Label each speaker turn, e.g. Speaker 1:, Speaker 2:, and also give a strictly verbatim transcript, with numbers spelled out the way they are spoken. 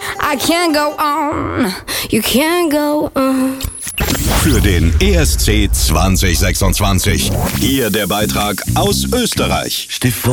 Speaker 1: I can't go on, you can't go on.
Speaker 2: Für den E S C zwanzig sechsundzwanzig. Hier der Beitrag aus Österreich.
Speaker 3: Steh vor